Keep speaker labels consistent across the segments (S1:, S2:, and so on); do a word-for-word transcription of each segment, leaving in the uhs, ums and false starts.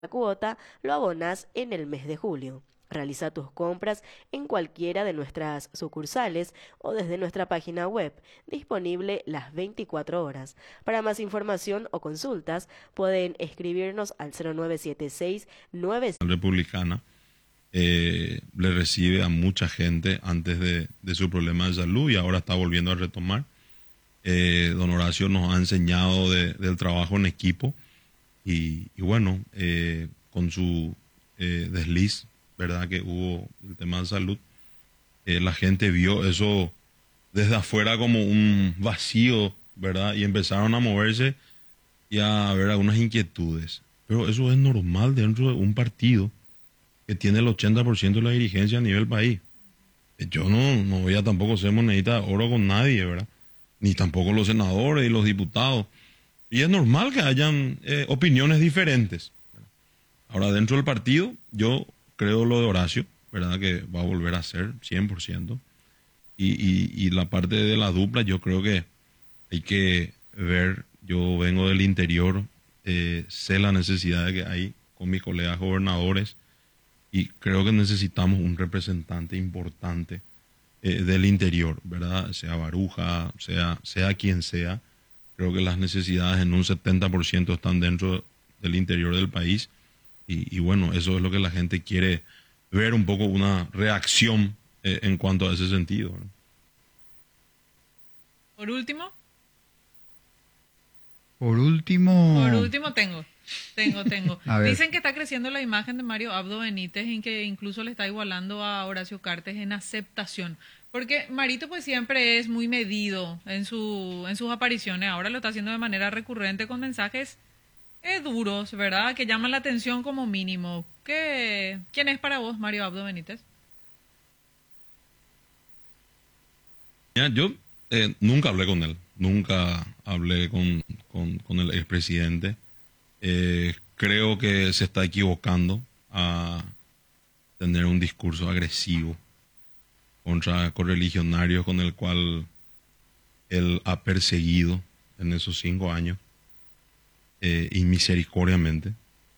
S1: La cuota lo abonás en el mes de julio. Realiza tus compras en cualquiera de nuestras sucursales o desde nuestra página web, disponible las veinticuatro horas. Para más información o consultas, pueden escribirnos al cero nueve siete seis nueve.
S2: Republicana eh, le recibe a mucha gente antes de, de su problema de salud y ahora está volviendo a retomar. Eh, don Horacio nos ha enseñado de, del trabajo en equipo y, y bueno, eh, con su eh, desliz, ¿verdad? Que hubo el tema de salud, eh, la gente vio eso desde afuera como un vacío, ¿verdad? Y empezaron a moverse y a ver algunas inquietudes. Pero eso es normal dentro de un partido que tiene el ochenta por ciento de la dirigencia a nivel país. Yo no, no voy a tampoco ser monedita de oro con nadie, ¿verdad? Ni tampoco los senadores y los diputados. Y es normal que hayan eh, opiniones diferentes. Ahora, dentro del partido, yo creo lo de Horacio, ¿verdad? Que va a volver a ser cien por ciento. Y, y, y la parte de la dupla, yo creo que hay que ver, yo vengo del interior, eh, sé la necesidad que hay con mis colegas gobernadores y creo que necesitamos un representante importante eh, del interior, ¿verdad? Sea Baruja, sea, sea quien sea. Creo que las necesidades en un setenta por ciento están dentro del interior del país y, y bueno, eso es lo que la gente quiere ver, un poco una reacción eh, en cuanto a ese sentido, ¿no?
S3: Por último.
S4: Por último.
S3: Por último tengo. Tengo, tengo.
S4: A ver.
S3: Dicen que está creciendo la imagen de Mario Abdo Benítez y que incluso le está igualando a Horacio Cartes en aceptación. Porque Marito pues siempre es muy medido en su en sus apariciones. Ahora lo está haciendo de manera recurrente con mensajes eh, duros, ¿verdad? Que llaman la atención como mínimo. ¿Qué, ¿Quién es para vos Mario Abdo Benítez?
S2: Ya, yo eh, nunca hablé con él. Nunca hablé con, con, con el expresidente. Eh, creo que se está equivocando a tener un discurso agresivo contra correligionarios con el cual él ha perseguido en esos cinco años, eh, inmisericordiamente.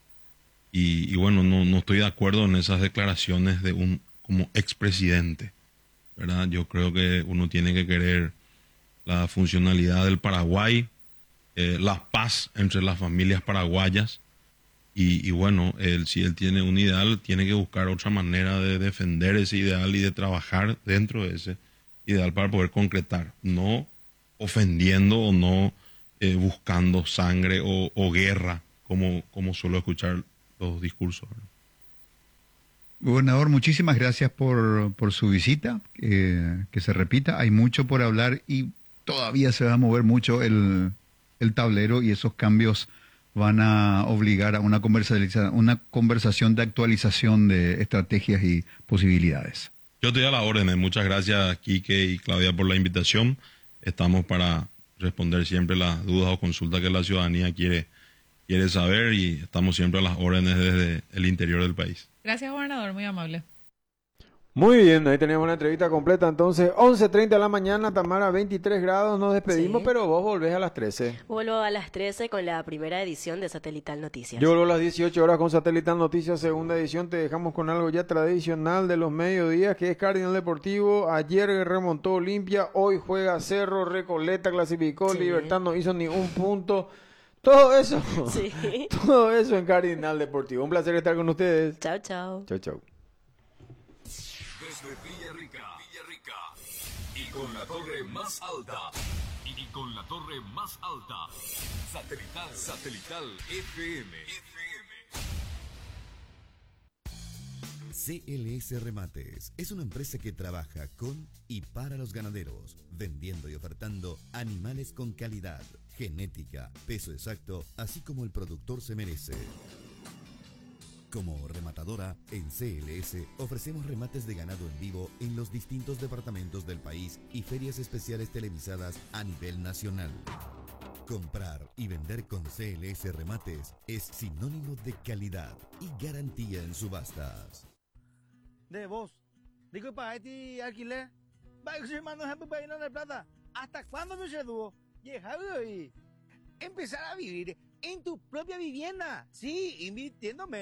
S2: Y, y bueno, no, no estoy de acuerdo en esas declaraciones de un como expresidente, ¿verdad? Yo creo que uno tiene que querer la funcionalidad del Paraguay, eh, la paz entre las familias paraguayas y, y bueno, él, si él tiene un ideal, tiene que buscar otra manera de defender ese ideal y de trabajar dentro de ese ideal para poder concretar, no ofendiendo o no eh, buscando sangre o, o guerra, como, como suelo escuchar los discursos, ¿verdad?
S4: Gobernador, muchísimas gracias por, por su visita, eh, que se repita, hay mucho por hablar y todavía se va a mover mucho el, el tablero y esos cambios van a obligar a una conversación, una conversación de actualización de estrategias y posibilidades.
S2: Yo estoy a la orden. Muchas gracias, Quique y Claudia, por la invitación. Estamos para responder siempre las dudas o consultas que la ciudadanía quiere, quiere saber y estamos siempre a las órdenes desde el interior del país.
S3: Gracias, gobernador, muy amable.
S5: Muy bien, ahí teníamos la entrevista completa. Entonces, once treinta de la mañana, Tamara, veintitrés grados, nos despedimos,
S1: Sí.
S5: pero vos volvés a las trece.
S1: Vuelvo a las trece con la primera edición de Satelital Noticias.
S5: Yo vuelvo a las dieciocho horas con Satelital Noticias, segunda edición. Te dejamos con algo ya tradicional de los mediodías, que es Cardinal Deportivo. Ayer remontó Olimpia, hoy juega Cerro, Recoleta clasificó,
S1: Sí.
S5: Libertad no hizo ni un punto. Todo eso,
S1: Sí.
S5: todo eso en Cardinal Deportivo. Un placer estar con ustedes.
S1: Chao, chao.
S5: Chau, chau.
S6: Desde Villarrica, Villarrica, y con la torre más alta, y con la torre más alta, satelital, satelital F M, F M.
S7: C L S Remates es una empresa que trabaja con y para los ganaderos, vendiendo y ofertando animales con calidad, genética, peso exacto, así como el productor se merece. Como rematadora, en C L S ofrecemos remates de ganado en vivo en los distintos departamentos del país y ferias especiales televisadas a nivel nacional. Comprar y vender con C L S Remates es sinónimo de calidad y garantía en subastas.
S8: De vos. Digo, para este alquiler. Va a ser mano ejemplo para irnos de plata. ¿Hasta cuándo me se dúo? Y empezar a vivir en tu propia vivienda. Sí, invirtiendo